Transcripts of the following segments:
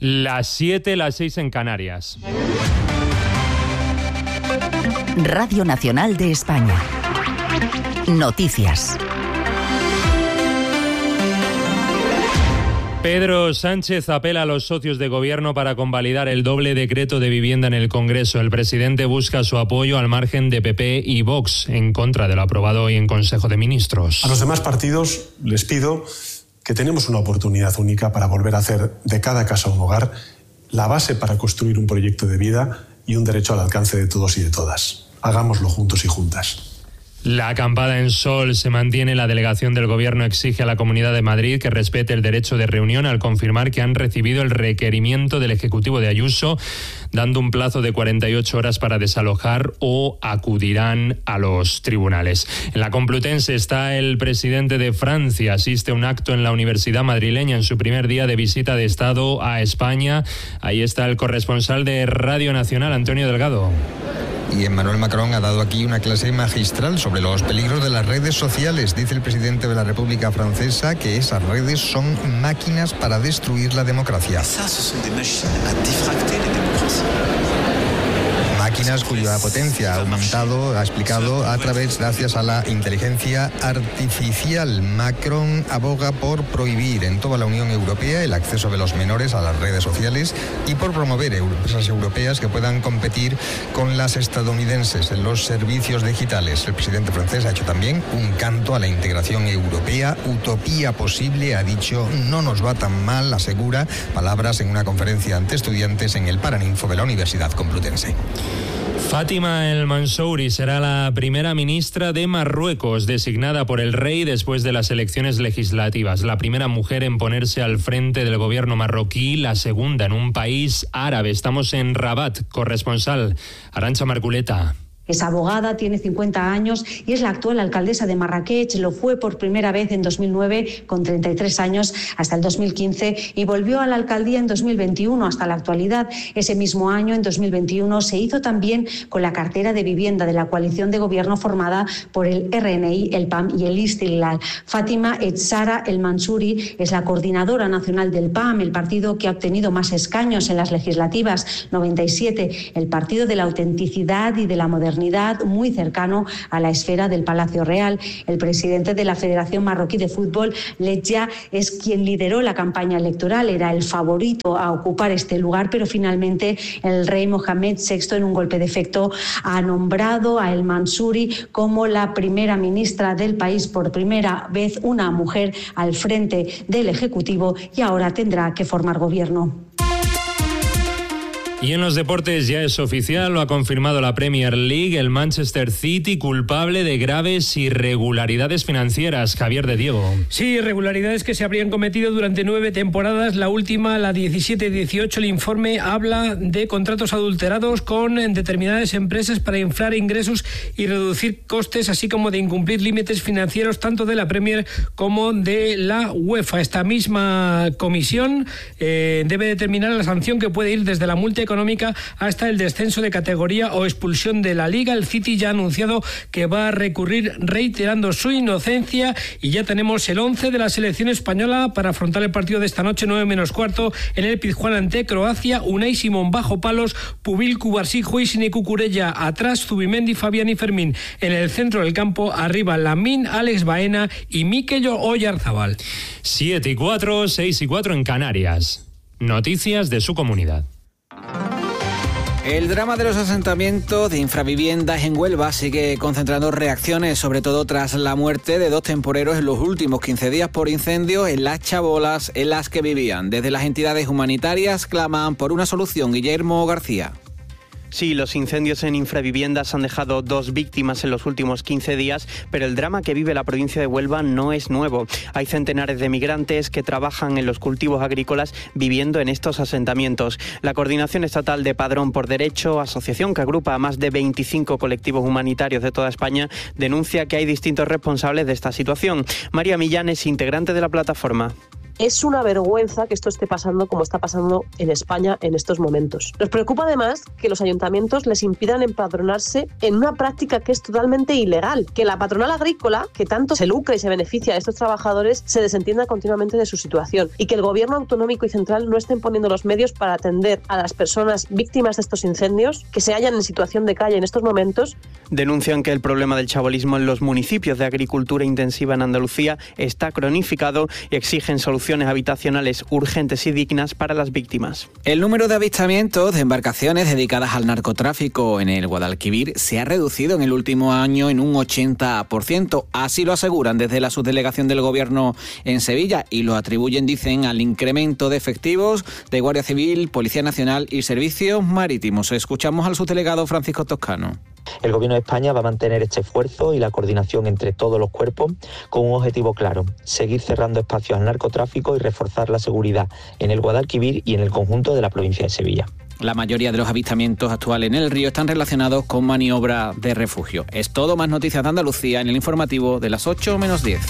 Las 7, las 6 en Canarias. Radio Nacional de España. Noticias. Pedro Sánchez apela a los socios de gobierno para convalidar el doble decreto de vivienda en el Congreso. El presidente busca su apoyo al margen de PP y Vox, en contra de lo aprobado hoy en Consejo de Ministros. A los demás partidos les pido que tenemos una oportunidad única para volver a hacer de cada casa un hogar la base para construir un proyecto de vida y un derecho al alcance de todos y de todas. Hagámoslo juntos y juntas. La acampada en Sol se mantiene. La delegación del Gobierno exige a la Comunidad de Madrid que respete el derecho de reunión al confirmar que han recibido el requerimiento del Ejecutivo de Ayuso, dando un plazo de 48 horas para desalojar o acudirán a los tribunales. En la Complutense está el presidente de Francia. Asiste a un acto en la Universidad madrileña en su primer día de visita de Estado a España. Ahí está el corresponsal de Radio Nacional, Antonio Delgado. Y Emmanuel Macron ha dado aquí una clase magistral sobre los peligros de las redes sociales. Dice el presidente de la República Francesa que esas redes son máquinas para destruir la democracia. Máquinas cuya potencia ha aumentado, ha explicado, gracias a la inteligencia artificial. Macron aboga por prohibir en toda la Unión Europea el acceso de los menores a las redes sociales y por promover empresas europeas que puedan competir con las estadounidenses en los servicios digitales. El presidente francés ha hecho también un canto a la integración europea. Utopía posible, ha dicho, no nos va tan mal, asegura, palabras en una conferencia ante estudiantes en el Paraninfo de la Universidad Complutense. Fátima El Mansouri será la primera ministra de Marruecos, designada por el rey después de las elecciones legislativas. La primera mujer en ponerse al frente del gobierno marroquí, la segunda en un país árabe. Estamos en Rabat. Corresponsal Arantxa Marculeta. Es abogada, tiene 50 años y es la actual alcaldesa de Marrakech. Lo fue por primera vez en 2009 con 33 años hasta el 2015 y volvió a la alcaldía en 2021 hasta la actualidad. Ese mismo año, en 2021, se hizo también con la cartera de vivienda de la coalición de gobierno formada por el RNI, el PAM y el Istiqlal. Fátima Etzara El Mansouri es la coordinadora nacional del PAM, el partido que ha obtenido más escaños en las legislativas, 97, el partido de la autenticidad y de la modernidad, muy cercano a la esfera del Palacio Real. El presidente de la Federación Marroquí de Fútbol, Ledja, es quien lideró la campaña electoral, era el favorito a ocupar este lugar, pero finalmente el rey Mohamed VI, en un golpe de efecto, ha nombrado a El Mansouri como la primera ministra del país, por primera vez una mujer al frente del Ejecutivo, y ahora tendrá que formar gobierno. Y en los deportes ya es oficial, lo ha confirmado la Premier League, el Manchester City culpable de graves irregularidades financieras. Javier de Diego. Sí, irregularidades que se habrían cometido durante 9 temporadas. La última, la 17-18, el informe habla de contratos adulterados con determinadas empresas para inflar ingresos y reducir costes, así como de incumplir límites financieros tanto de la Premier como de la UEFA. Esta misma comisión debe determinar la sanción, que puede ir desde la multa económica hasta el descenso de categoría o expulsión de la Liga. El City ya ha anunciado que va a recurrir reiterando su inocencia, y ya tenemos el 11 de la selección española para afrontar el partido de esta noche, 9:15, en el Pizjuán ante Croacia. Unai Simón bajo palos, Pubil, Cubarsí, Huijsen y Cucurella atrás, Zubimendi, Fabián y Fermín en el centro del campo, arriba Lamín, Alex Baena y Mikel Oyarzabal. 7:04, 6:04 en Canarias. Noticias de su comunidad. El drama de los asentamientos de infraviviendas en Huelva sigue concentrando reacciones, sobre todo tras la muerte de 2 temporeros en los últimos 15 días por incendios en las chabolas en las que vivían. Desde las entidades humanitarias claman por una solución. Guillermo García. Sí, los incendios en infraviviendas han dejado 2 víctimas en los últimos 15 días, pero el drama que vive la provincia de Huelva no es nuevo. Hay centenares de migrantes que trabajan en los cultivos agrícolas viviendo en estos asentamientos. La Coordinación Estatal de Padrón por Derecho, asociación que agrupa a más de 25 colectivos humanitarios de toda España, denuncia que hay distintos responsables de esta situación. María Millán es integrante de la plataforma. Es una vergüenza que esto esté pasando como está pasando en España en estos momentos. Nos preocupa además que los ayuntamientos les impidan empadronarse en una práctica que es totalmente ilegal, que la patronal agrícola, que tanto se lucra y se beneficia de estos trabajadores, se desentienda continuamente de su situación y que el gobierno autonómico y central no estén poniendo los medios para atender a las personas víctimas de estos incendios que se hallan en situación de calle en estos momentos. Denuncian que el problema del chabolismo en los municipios de agricultura intensiva en Andalucía está cronificado y exigen soluciones habitacionales urgentes y dignas para las víctimas. El número de avistamientos de embarcaciones dedicadas al narcotráfico en el Guadalquivir se ha reducido en el último año en un 80%. Así lo aseguran desde la subdelegación del Gobierno en Sevilla y lo atribuyen, dicen, al incremento de efectivos de Guardia Civil, Policía Nacional y Servicios Marítimos. Escuchamos al subdelegado Francisco Toscano. El Gobierno de España va a mantener este esfuerzo y la coordinación entre todos los cuerpos con un objetivo claro: seguir cerrando espacios al narcotráfico y reforzar la seguridad en el Guadalquivir y en el conjunto de la provincia de Sevilla. La mayoría de los avistamientos actuales en el río están relacionados con maniobra de refugio. Es todo, más noticias de Andalucía en el informativo de las 8 menos 10.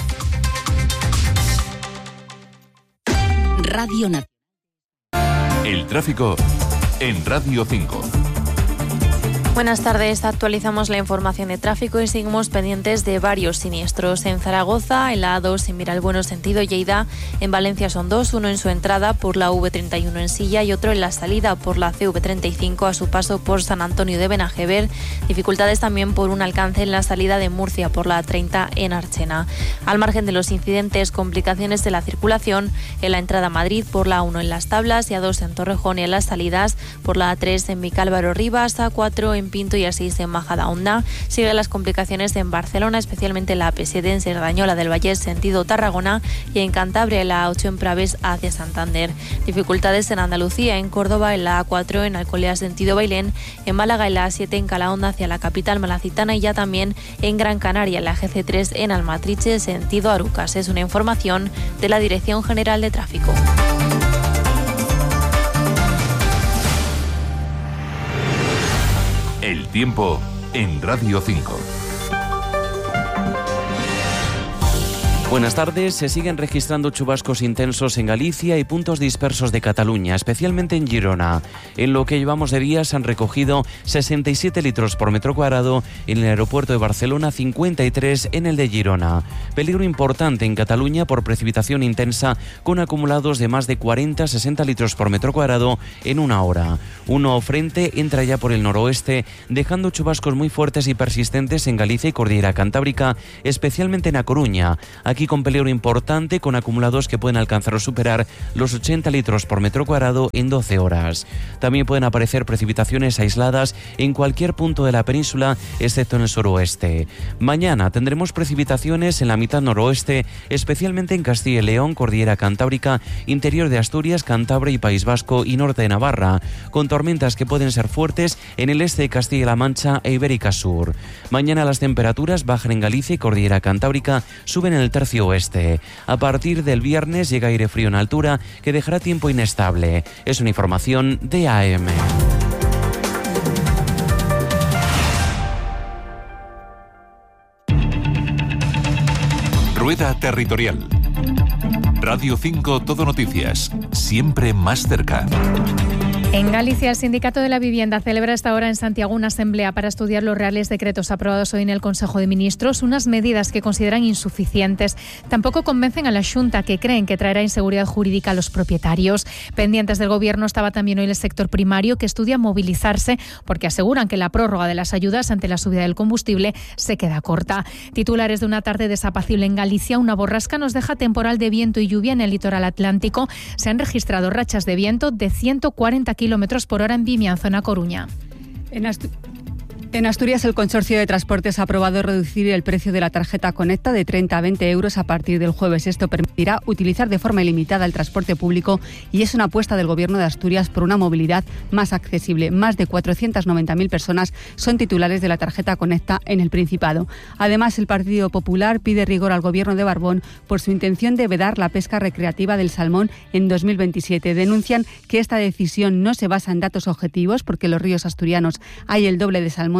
Radio Nacional. El tráfico en Radio 5. Buenas tardes, actualizamos la información de tráfico y seguimos pendientes de varios siniestros. En Zaragoza, en la A2 en Miralbueno sentido Lleida, en Valencia son dos, uno en su entrada por la V31 en Silla y otro en la salida por la CV35 a su paso por San Antonio de Benajever. Dificultades también por un alcance en la salida de Murcia por la A30 en Archena. Al margen de los incidentes, complicaciones de la circulación en la entrada a Madrid por la A1 en Las Tablas y A2 en Torrejón y en las salidas por la A3 en Vicálvaro Rivas, A4 en Pinto y A6 en Majadahonda. Siguen las complicaciones en Barcelona, especialmente la AP7 en Cerdañola del Vallés sentido Tarragona y en Cantabria la A8 en Pravés hacia Santander. Dificultades en Andalucía, en Córdoba en la A4 en Alcolea sentido Bailén, en Málaga en la A7 en Calahonda hacia la capital malacitana y ya también en Gran Canaria en la GC3 en Almatriche sentido Arucas. Es una información de la Dirección General de Tráfico. El tiempo en Radio 5. Buenas tardes. Se siguen registrando chubascos intensos en Galicia y puntos dispersos de Cataluña, especialmente en Girona. En lo que llevamos de día se han recogido 67 litros por metro cuadrado en el aeropuerto de Barcelona, 53 en el de Girona. Peligro importante en Cataluña por precipitación intensa con acumulados de más de 40-60 litros por metro cuadrado en una hora. Un nuevo frente entra ya por el noroeste, dejando chubascos muy fuertes y persistentes en Galicia y Cordillera Cantábrica, especialmente en A Coruña. Aquí con peligro importante, con acumulados que pueden alcanzar o superar los 80 litros por metro cuadrado en 12 horas. También pueden aparecer precipitaciones aisladas en cualquier punto de la península, excepto en el suroeste. Mañana tendremos precipitaciones en la mitad noroeste, especialmente en Castilla y León, Cordillera Cantábrica, interior de Asturias, Cantabria y País Vasco y norte de Navarra, con tormentas que pueden ser fuertes en el este de Castilla-La Mancha e Ibérica Sur. Mañana las temperaturas bajan en Galicia y Cordillera Cantábrica, suben en el tercio oeste. A partir del viernes llega aire frío en altura que dejará tiempo inestable. Es una información de AM. Rueda Territorial. Radio 5 Todo Noticias. Siempre más cerca. En Galicia, el Sindicato de la Vivienda celebra esta hora en Santiago una asamblea para estudiar los reales decretos aprobados hoy en el Consejo de Ministros, unas medidas que consideran insuficientes. Tampoco convencen a la Xunta, que creen que traerá inseguridad jurídica a los propietarios. Pendientes del Gobierno estaba también hoy el sector primario, que estudia movilizarse porque aseguran que la prórroga de las ayudas ante la subida del combustible se queda corta. Titulares de una tarde desapacible en Galicia, una borrasca nos deja temporal de viento y lluvia en el litoral atlántico. Se han registrado rachas de viento de 140 kilómetros por hora en Vimianzo, en A Coruña. En Asturias, el Consorcio de Transportes ha aprobado reducir el precio de la tarjeta Conecta de 30 a 20 euros a partir del jueves. Esto permitirá utilizar de forma ilimitada el transporte público y es una apuesta del Gobierno de Asturias por una movilidad más accesible. Más de 490.000 personas son titulares de la tarjeta Conecta en el Principado. Además, el Partido Popular pide rigor al Gobierno de Barbón por su intención de vedar la pesca recreativa del salmón en 2027. Denuncian que esta decisión no se basa en datos objetivos porque en los ríos asturianos hay el doble de salmón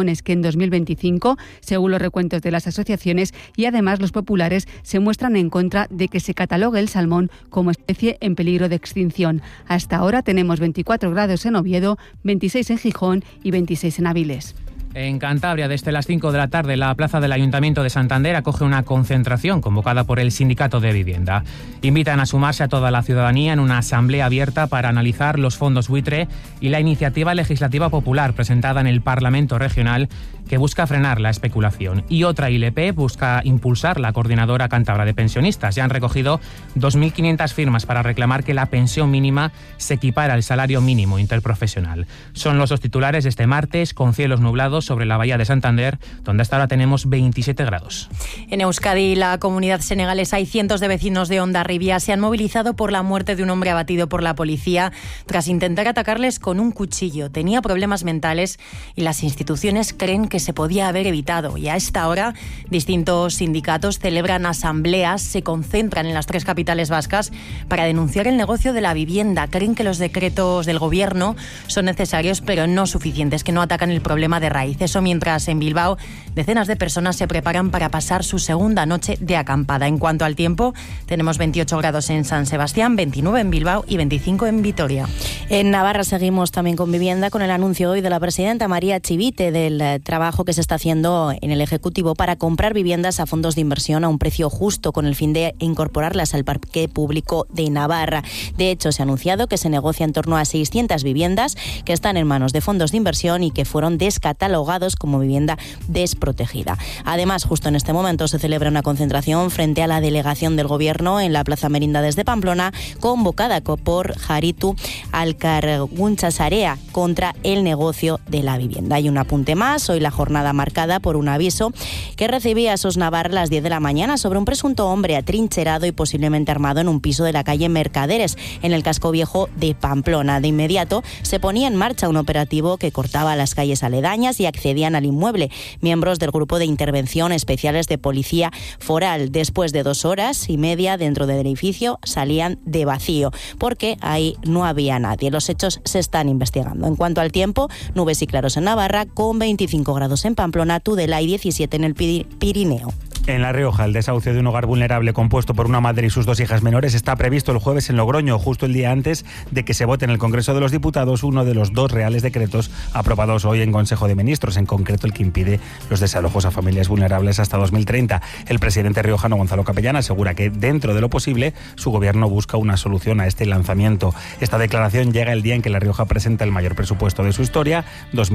salmones que en 2025, según los recuentos de las asociaciones, y además los populares se muestran en contra de que se catalogue el salmón como especie en peligro de extinción. Hasta ahora tenemos 24 grados en Oviedo, 26 en Gijón y 26 en Avilés. En Cantabria, desde las 5 de la tarde, la plaza del Ayuntamiento de Santander acoge una concentración convocada por el Sindicato de Vivienda. Invitan a sumarse a toda la ciudadanía en una asamblea abierta para analizar los fondos buitre y la iniciativa legislativa popular presentada en el Parlamento Regional que busca frenar la especulación. Y otra ILP busca impulsar la Coordinadora Cántabra de Pensionistas. Ya han recogido 2.500 firmas para reclamar que la pensión mínima se equipara al salario mínimo interprofesional. Son los dos titulares de este martes, con cielos nublados sobre la bahía de Santander, donde hasta ahora tenemos 27 grados. En Euskadi, la comunidad senegalesa y cientos de vecinos de Hondarribia se han movilizado por la muerte de un hombre abatido por la policía tras intentar atacarles con un cuchillo. Tenía problemas mentales y las instituciones creen que se podía haber evitado. Y a esta hora, distintos sindicatos celebran asambleas, se concentran en las 3 capitales vascas para denunciar el negocio de la vivienda. Creen que los decretos del gobierno son necesarios, pero no suficientes, que no atacan el problema de raíz. Eso mientras en Bilbao decenas de personas se preparan para pasar su segunda noche de acampada. En cuanto al tiempo, tenemos 28 grados en San Sebastián, 29 en Bilbao y 25 en Vitoria. En Navarra seguimos también con vivienda, con el anuncio hoy de la presidenta María Chivite del trabajo que se está haciendo en el Ejecutivo para comprar viviendas a fondos de inversión a un precio justo, con el fin de incorporarlas al parque público de Navarra. De hecho, se ha anunciado que se negocia en torno a 600 viviendas que están en manos de fondos de inversión y que fueron descatalogados como vivienda desprotegida. Además, justo en este momento se celebra una concentración frente a la delegación del Gobierno en la Plaza Merindades de Pamplona, convocada por Jaritu Alkarguntza Sarea contra el negocio de la vivienda. Hay un apunte más, hoy la jornada marcada por un aviso que recibía SOS Navarra a las 10 de la mañana sobre un presunto hombre atrincherado y posiblemente armado en un piso de la calle Mercaderes, en el casco viejo de Pamplona. De inmediato se ponía en marcha un operativo que cortaba las calles aledañas y accedían al inmueble miembros del Grupo de Intervención Especiales de Policía Foral. Después de 2 horas y media dentro del edificio salían de vacío porque ahí no había nadie. Los hechos se están investigando. En cuanto al tiempo, nubes y claros en Navarra, con 25 grados en Pamplona, Tudela y 17 en el Pirineo. En La Rioja, el desahucio de un hogar vulnerable compuesto por una madre y sus 2 hijas menores está previsto el jueves en Logroño, justo el día antes de que se vote en el Congreso de los Diputados uno de los 2 reales decretos aprobados hoy en Consejo de Ministros, en concreto el que impide los desalojos a familias vulnerables hasta 2030. El presidente riojano Gonzalo Capellán asegura que, dentro de lo posible, su gobierno busca una solución a este lanzamiento. Esta declaración llega el día en que La Rioja presenta el mayor presupuesto de su historia,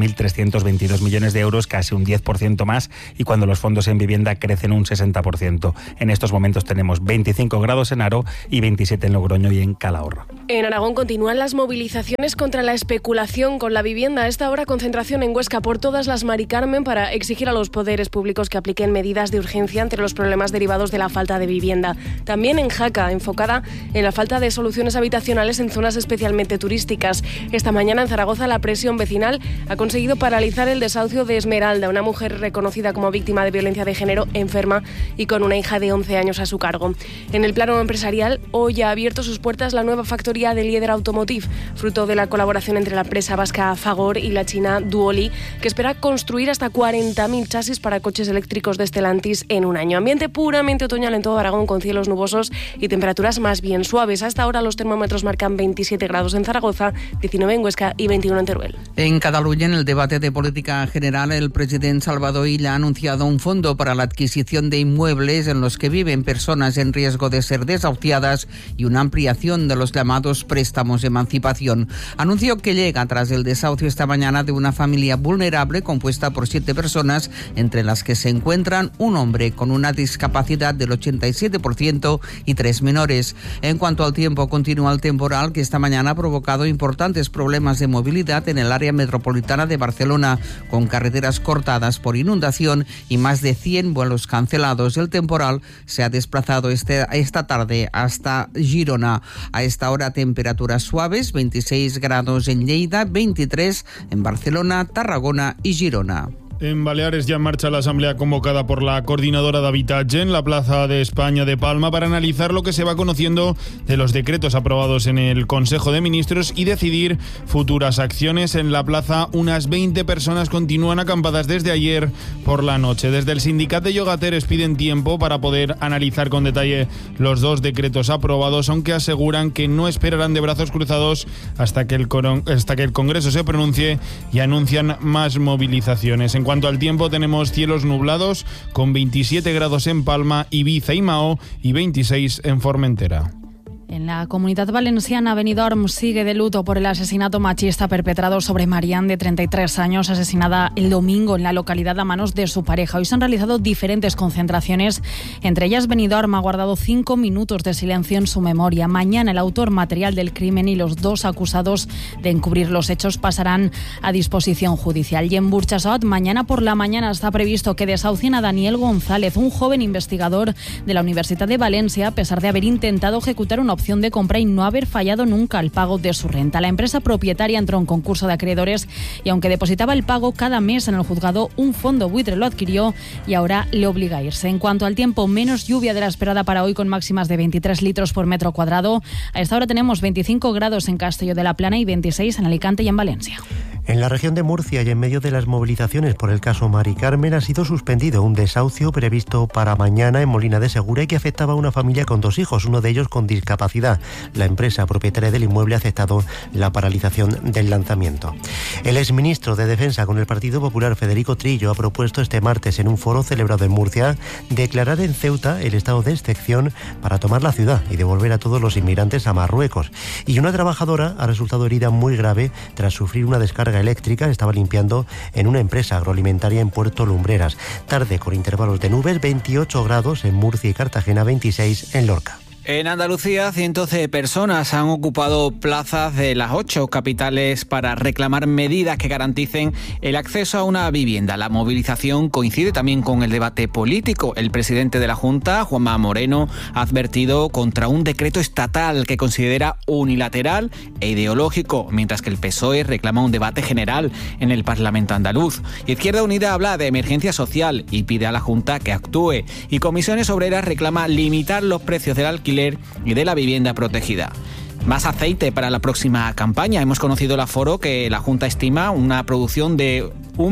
2.322 millones de euros, casi un 10% más, y cuando los fondos en vivienda crecen un 60%. En estos momentos tenemos 25 grados en Haro y 27 en Logroño y en Calahorra. En Aragón continúan las movilizaciones contra la especulación con la vivienda. A esta hora, concentración en Huesca por todas las Mari Carmen para exigir a los poderes públicos que apliquen medidas de urgencia ante los problemas derivados de la falta de vivienda. También en Jaca, enfocada en la falta de soluciones habitacionales en zonas especialmente turísticas. Esta mañana en Zaragoza, la presión vecinal ha conseguido paralizar el desahucio de Esmeralda, una mujer reconocida como víctima de violencia de género, enferma y con una hija de 11 años a su cargo. En el plano empresarial, hoy ha abierto sus puertas la nueva factoría de Lieder Automotive, fruto de la colaboración entre la empresa vasca Fagor y la china Duoli, que espera construir hasta 40.000 chasis para coches eléctricos de Stellantis en un año. Ambiente puramente otoñal en todo Aragón, con cielos nubosos y temperaturas más bien suaves. Hasta ahora los termómetros marcan 27 grados en Zaragoza, 19 en Huesca y 21 en Teruel. En Cataluña, en el debate de política general, el presidente Salvador Illa ha anunciado un fondo para la adquisición de inmuebles en los que viven personas en riesgo de ser desahuciadas y una ampliación de los llamados préstamos de emancipación. Anuncio que llega tras el desahucio esta mañana de una familia vulnerable compuesta por 7 personas, entre las que se encuentran un hombre con una discapacidad del 87% y 3 menores. En cuanto al tiempo, continúa el temporal que esta mañana ha provocado importantes problemas de movilidad en el área metropolitana de Barcelona, con carreteras cortadas por inundación y más de 100 vuelos cancelados. El temporal se ha desplazado esta tarde hasta Girona. A esta hora, temperaturas suaves, 26 grados en Lleida, 23 en Barcelona, Tarragona y Girona. En Baleares ya en marcha la asamblea convocada por la Coordinadora de Habitatge en la Plaza de España de Palma para analizar lo que se va conociendo de los decretos aprobados en el Consejo de Ministros y decidir futuras acciones. En la plaza unas 20 personas continúan acampadas desde ayer por la noche. Desde el sindicato de Llogateres piden tiempo para poder analizar con detalle los dos decretos aprobados, aunque aseguran que no esperarán de brazos cruzados hasta que el Congreso se pronuncie y anuncian más movilizaciones. En cuanto al tiempo, tenemos cielos nublados con 27 grados en Palma, Ibiza y Mao y 26 en Formentera. En la Comunitat Valenciana, Benidorm sigue de luto por el asesinato machista perpetrado sobre Marian, de 33 años, asesinada el domingo en la localidad a manos de su pareja. Hoy se han realizado diferentes concentraciones, entre ellas Benidorm ha guardado 5 minutos de silencio en su memoria. Mañana el autor material del crimen y los 2 acusados de encubrir los hechos pasarán a disposición judicial. Y en Burxasot, mañana por la mañana está previsto que desahucien a Daniel González, un joven investigador de la Universidad de Valencia, a pesar de haber intentado ejecutar una opción de compra y no haber fallado nunca al pago de su renta. La empresa propietaria entró en concurso de acreedores y aunque depositaba el pago cada mes en el juzgado, un fondo buitre lo adquirió y ahora le obliga a irse. En cuanto al tiempo, menos lluvia de la esperada para hoy, con máximas de 23 litros por metro cuadrado. A esta hora tenemos 25 grados en Castelló de la Plana y 26 en Alicante y en Valencia. En la región de Murcia y en medio de las movilizaciones por el caso Mari Carmen ha sido suspendido un desahucio previsto para mañana en Molina de Segura y que afectaba a una familia con 2 hijos, uno de ellos con discapacidad. La empresa propietaria del inmueble ha aceptado la paralización del lanzamiento. El exministro de Defensa con el Partido Popular, Federico Trillo, ha propuesto este martes en un foro celebrado en Murcia declarar en Ceuta el estado de excepción para tomar la ciudad y devolver a todos los inmigrantes a Marruecos. Y una trabajadora ha resultado herida muy grave tras sufrir una descarga eléctrica. Estaba limpiando en una empresa agroalimentaria en Puerto Lumbreras. Tarde con intervalos de nubes, 28 grados en Murcia y Cartagena, 26 en Lorca. En Andalucía, cientos de personas han ocupado plazas de las 8 capitales para reclamar medidas que garanticen el acceso a una vivienda. La movilización coincide también con el debate político. El presidente de la Junta, Juanma Moreno, ha advertido contra un decreto estatal que considera unilateral e ideológico, mientras que el PSOE reclama un debate general en el Parlamento andaluz. Izquierda Unida habla de emergencia social y pide a la Junta que actúe. Y Comisiones Obreras reclama limitar los precios del alquiler y de la vivienda protegida. Más aceite para la próxima campaña. Hemos conocido el aforo que la Junta estima una producción de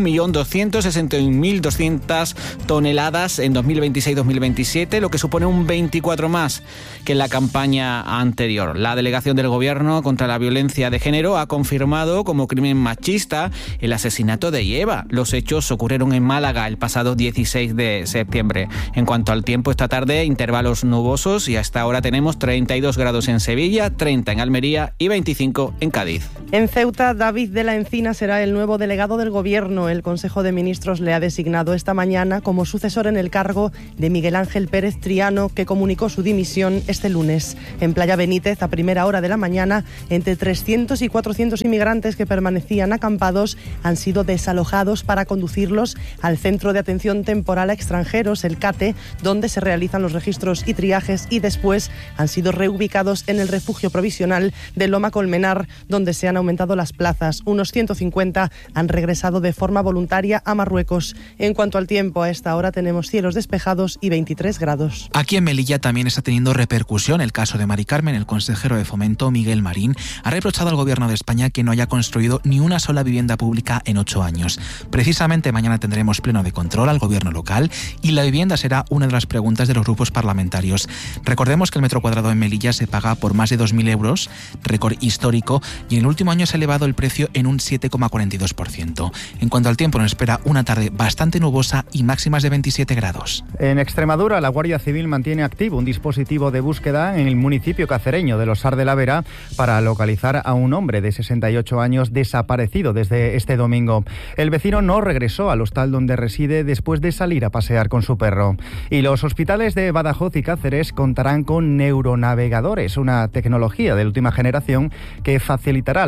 1.261.200 toneladas en 2026-2027, lo que supone un 24 más que en la campaña anterior. La delegación del Gobierno contra la violencia de género ha confirmado como crimen machista el asesinato de Eva. Los hechos ocurrieron en Málaga el pasado 16 de septiembre. En cuanto al tiempo, esta tarde intervalos nubosos y hasta ahora tenemos 32 grados en Sevilla, 30 en Almería y 25 en Cádiz. En Ceuta, David de la Encina será el nuevo delegado del Gobierno. El Consejo de Ministros le ha designado esta mañana como sucesor en el cargo de Miguel Ángel Pérez Triano, que comunicó su dimisión este lunes. En Playa Benítez, a primera hora de la mañana, entre 300 y 400 inmigrantes que permanecían acampados han sido desalojados para conducirlos al Centro de Atención Temporal a Extranjeros, el CATE, donde se realizan los registros y triajes, y después han sido reubicados en el refugio provisional de Loma Colmenar, donde se han aumentado las plazas. Unos 150 han regresado de forma voluntaria a Marruecos. En cuanto al tiempo, a esta hora tenemos cielos despejados y 23 grados. Aquí en Melilla también está teniendo repercusión el caso de Mari Carmen. El consejero de Fomento, Miguel Marín, ha reprochado al Gobierno de España que no haya construido ni una sola vivienda pública en 8 años. Precisamente mañana tendremos pleno de control al Gobierno local y la vivienda será una de las preguntas de los grupos parlamentarios. Recordemos que el metro cuadrado en Melilla se paga por más de 2.000 euros, récord histórico, y en el último año se ha elevado el precio en un 7,42%. En cuanto al tiempo, nos espera una tarde bastante nubosa y máximas de 27 grados. En Extremadura, la Guardia Civil mantiene activo un dispositivo de búsqueda en el municipio cacereño de Losar de la Vera para localizar a un hombre de 68 años desaparecido desde este domingo. El vecino no regresó al hostal donde reside después de salir a pasear con su perro. Y los hospitales de Badajoz y Cáceres contarán con neuronavegadores, una tecnología de última generación que facilitará la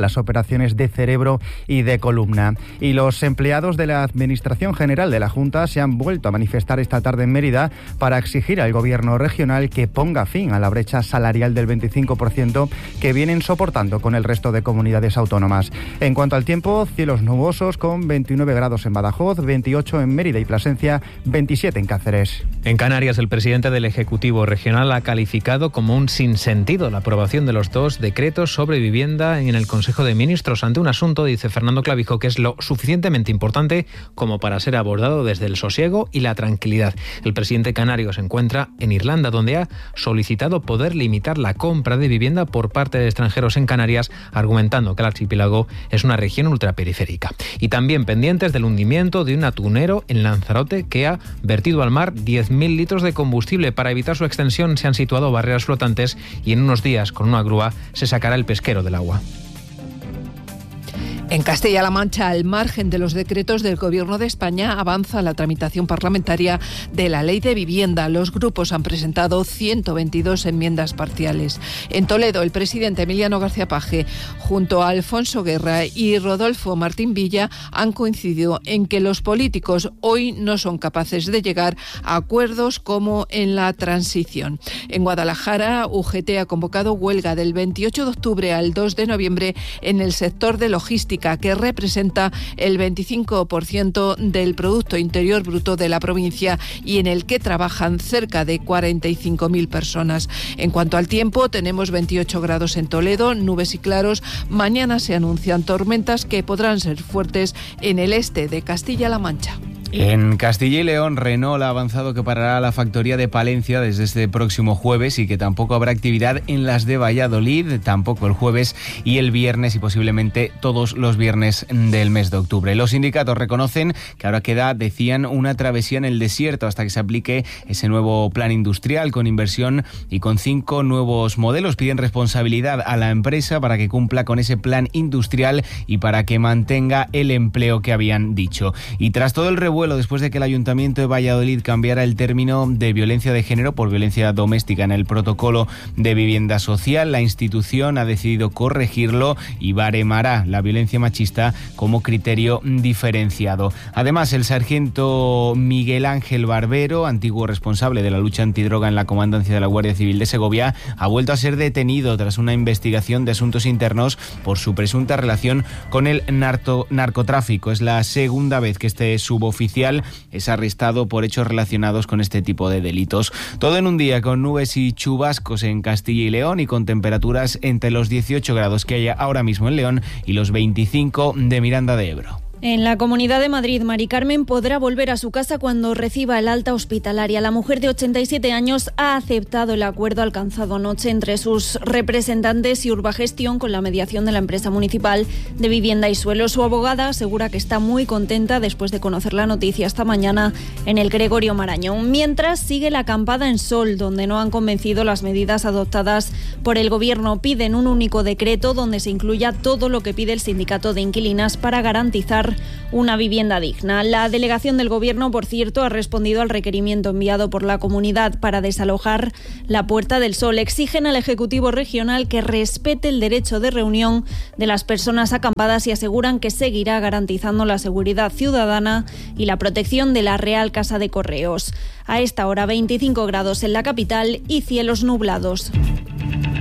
las operaciones de cerebro y de columna. Y los empleados de la Administración General de la Junta se han vuelto a manifestar esta tarde en Mérida para exigir al Gobierno regional que ponga fin a la brecha salarial del 25% que vienen soportando con el resto de comunidades autónomas. En cuanto al tiempo, cielos nubosos con 29 grados en Badajoz, 28 en Mérida y Plasencia, 27 en Cáceres. En Canarias, el presidente del Ejecutivo Regional ha calificado como un sinsentido la aprobación de los 2 decretos sobre vivienda en el Consejo de Ministros ante un asunto, dice Fernando Clavijo, que es lo suficientemente importante como para ser abordado desde el sosiego y la tranquilidad. El presidente canario se encuentra en Irlanda, donde ha solicitado poder limitar la compra de vivienda por parte de extranjeros en Canarias, argumentando que el archipiélago es una región ultraperiférica. Y también pendientes del hundimiento de un atunero en Lanzarote que ha vertido al mar 10.000 litros de combustible. Para evitar su extensión se han situado barreras flotantes y en unos días con una grúa se sacará el pesquero del agua. En Castilla-La Mancha, al margen de los decretos del Gobierno de España, avanza la tramitación parlamentaria de la Ley de Vivienda. Los grupos han presentado 122 enmiendas parciales. En Toledo, el presidente Emiliano García Paje, junto a Alfonso Guerra y Rodolfo Martín Villa, han coincidido en que los políticos hoy no son capaces de llegar a acuerdos como en la transición. En Guadalajara, UGT ha convocado huelga del 28 de octubre al 2 de noviembre en el sector de logística, que representa el 25% del Producto Interior Bruto de la provincia y en el que trabajan cerca de 45.000 personas. En cuanto al tiempo, tenemos 28 grados en Toledo, nubes y claros. Mañana se anuncian tormentas que podrán ser fuertes en el este de Castilla-La Mancha. En Castilla y León, Renault ha avanzado que parará la factoría de Palencia desde este próximo jueves y que tampoco habrá actividad en las de Valladolid, tampoco el jueves y el viernes y posiblemente todos los viernes del mes de octubre. Los sindicatos reconocen que ahora queda, decían, una travesía en el desierto hasta que se aplique ese nuevo plan industrial con inversión y con 5 nuevos modelos. Piden responsabilidad a la empresa para que cumpla con ese plan industrial y para que mantenga el empleo que habían dicho. Y tras todo el revuelo después de que el Ayuntamiento de Valladolid cambiara el término de violencia de género por violencia doméstica en el protocolo de vivienda social, la institución ha decidido corregirlo y baremará la violencia machista como criterio diferenciado. Además, el sargento Miguel Ángel Barbero, antiguo responsable de la lucha antidroga en la comandancia de la Guardia Civil de Segovia, ha vuelto a ser detenido tras una investigación de asuntos internos por su presunta relación con el narcotráfico. Es la segunda vez que este suboficial es arrestado por hechos relacionados con este tipo de delitos. Todo en un día con nubes y chubascos en Castilla y León y con temperaturas entre los 18 grados que hay ahora mismo en León y los 25 de Miranda de Ebro. En la Comunidad de Madrid, Mari Carmen podrá volver a su casa cuando reciba el alta hospitalaria. La mujer de 87 años ha aceptado el acuerdo alcanzado anoche entre sus representantes y Urbagestión con la mediación de la empresa municipal de vivienda y suelo. Su abogada asegura que está muy contenta después de conocer la noticia esta mañana en el Gregorio Marañón. Mientras sigue la acampada en Sol, donde no han convencido las medidas adoptadas por el Gobierno. Piden un único decreto donde se incluya todo lo que pide el sindicato de inquilinas para garantizar una vivienda digna. La delegación del Gobierno, por cierto, ha respondido al requerimiento enviado por la comunidad para desalojar la Puerta del Sol. Exigen al Ejecutivo Regional que respete el derecho de reunión de las personas acampadas y aseguran que seguirá garantizando la seguridad ciudadana y la protección de la Real Casa de Correos. A esta hora 25 grados en la capital y cielos nublados.